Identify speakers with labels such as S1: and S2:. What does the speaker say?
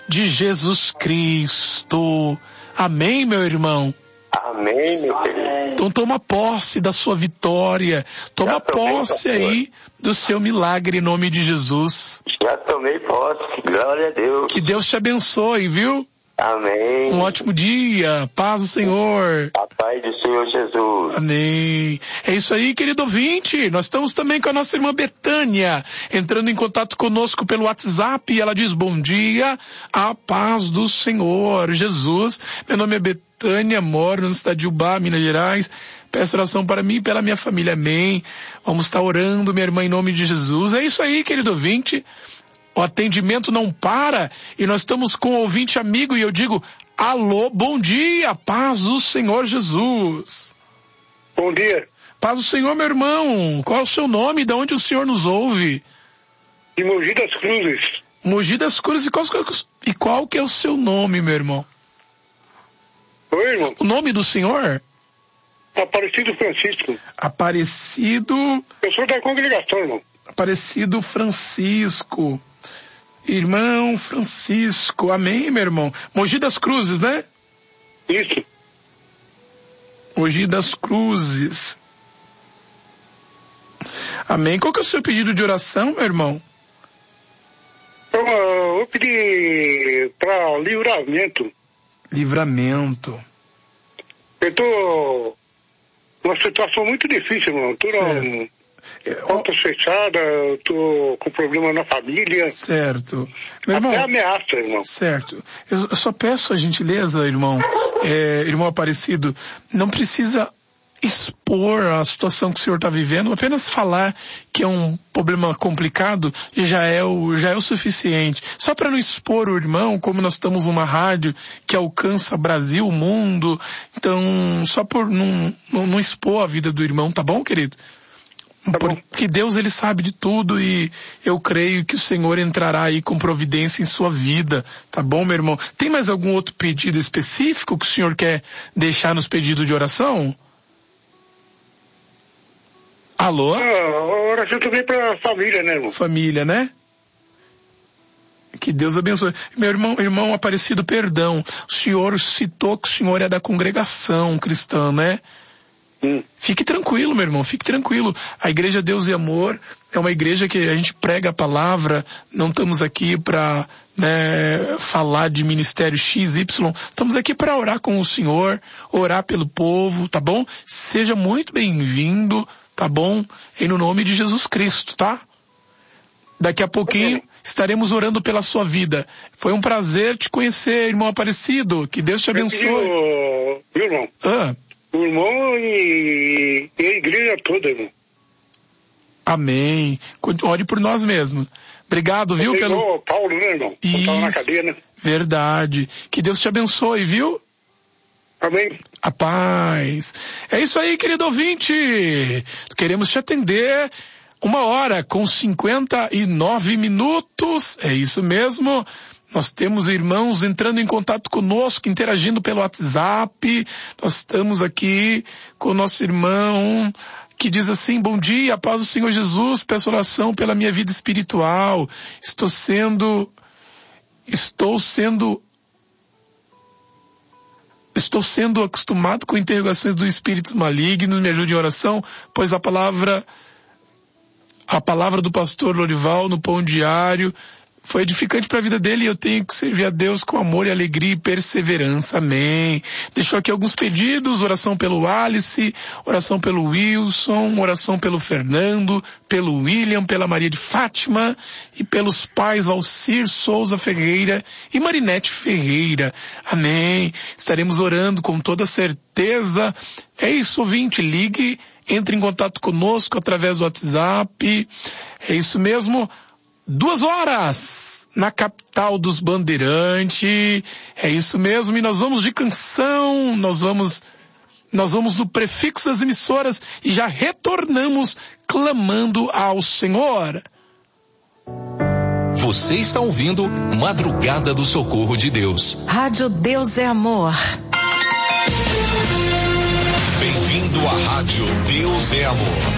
S1: de Jesus Cristo. Amém, meu irmão?
S2: Amém, meu querido.
S1: Então toma posse da sua vitória. Toma posse aí do seu milagre em nome de Jesus.
S2: Já tomei posse. Glória a Deus.
S1: Que Deus te abençoe, viu?
S2: Amém.
S1: Um ótimo dia. Paz do Senhor.
S2: A paz do Senhor Jesus.
S1: Amém. É isso aí, querido ouvinte. Nós estamos também com a nossa irmã Betânia, entrando em contato conosco pelo WhatsApp, e ela diz: bom dia, a paz do Senhor Jesus. Meu nome é Betânia, moro na cidade de Ubá, Minas Gerais. Peço oração para mim e pela minha família. Amém. Vamos estar orando, minha irmã, em nome de Jesus. É isso aí, querido ouvinte. O atendimento não para e nós estamos com um ouvinte amigo e eu digo: alô, bom dia, paz do Senhor Jesus.
S3: Bom dia.
S1: Paz do Senhor, meu irmão. Qual é o seu nome? De onde o senhor nos ouve?
S3: De Mogi das Cruzes.
S1: Mogi das Cruzes. E qual que é o seu nome, meu irmão?
S3: Oi, irmão.
S1: O nome do senhor?
S3: Aparecido Francisco.
S1: Aparecido...
S3: Eu sou da congregação, irmão.
S1: Aparecido Francisco. Irmão Francisco. Amém, meu irmão. Mogi das Cruzes, né?
S3: Isso.
S1: Mogi das Cruzes. Amém. Qual que é o seu pedido de oração, meu irmão?
S3: Eu pedi para livramento.
S1: Livramento.
S3: Eu tô numa situação muito difícil, irmão. Tô porta fechada, eu tô com problema na família.
S1: Certo. Meu irmão,
S3: até ameaça, irmão.
S1: Certo. Eu só peço a gentileza, irmão, irmão Aparecido, não precisa expor a situação que o senhor está vivendo, apenas falar que é um problema complicado já é o suficiente. Só para não expor o irmão, como nós estamos numa rádio que alcança Brasil, mundo, então só por não expor a vida do irmão, tá bom, querido? Porque Deus, ele sabe de tudo e eu creio que o Senhor entrará aí com providência em sua vida, tá bom, meu irmão? Tem mais algum outro pedido específico que o senhor quer deixar nos pedidos de oração? Alô?
S3: Oração também para família, né, irmão?
S1: Família, né? Que Deus abençoe. Meu irmão Aparecido, perdão. O senhor citou que o senhor é da congregação cristã, né? Fique tranquilo, meu irmão, fique tranquilo. A Igreja Deus e Amor é uma igreja que a gente prega a palavra, não estamos aqui para falar de ministério XY, estamos aqui para orar com o Senhor, orar pelo povo, tá bom? Seja muito bem-vindo, tá bom? Em no nome de Jesus Cristo, tá? Daqui a pouquinho estaremos orando pela sua vida. Foi um prazer te conhecer, irmão Aparecido, que Deus te abençoe.
S3: Meu irmão. O irmão e a igreja toda, irmão.
S1: Amém. Ore por nós mesmos. Obrigado, viu?
S3: Pelo Paulo, né, irmão?
S1: Isso.
S3: Tava na cadeia, né?
S1: Verdade. Que Deus te abençoe, viu?
S3: Amém.
S1: A paz. É isso aí, querido ouvinte. Queremos te atender 1h59. É isso mesmo. Nós temos irmãos entrando em contato conosco, interagindo pelo WhatsApp. Nós estamos aqui com o nosso irmão que diz assim: bom dia, paz do Senhor Jesus, peço oração pela minha vida espiritual. Estou sendo acostumado com interrogações dos espíritos malignos, me ajude em oração, pois a palavra do pastor Lorival no Pão Diário foi edificante para a vida dele e eu tenho que servir a Deus com amor e alegria e perseverança. Amém. Deixou aqui alguns pedidos: oração pelo Alice, oração pelo Wilson, oração pelo Fernando, pelo William, pela Maria de Fátima e pelos pais Valcir Souza Ferreira e Marinete Ferreira. Amém. Estaremos orando com toda certeza. É isso, ouvinte, ligue, entre em contato conosco através do WhatsApp. É isso mesmo. 2 horas na capital dos Bandeirantes. É isso mesmo. E nós vamos de canção. Nós vamos do prefixo das emissoras e já retornamos clamando ao Senhor.
S4: Você está ouvindo Madrugada do Socorro de Deus.
S5: Rádio Deus é Amor.
S4: Bem-vindo à Rádio Deus é Amor.